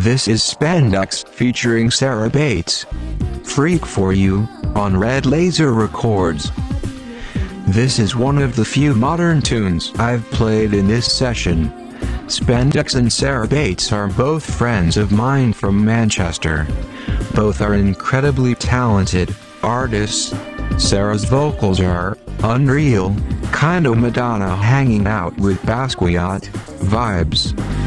This is Spandex featuring Sarah Bates. Freak for You, on Red Laser Records. This is one of the few modern tunes I've played in this session. Spandex and Sarah Bates are both friends of mine from Manchester. Both are incredibly talented artists. Sarah's vocals are unreal, kinda Madonna hanging out with Basquiat vibes.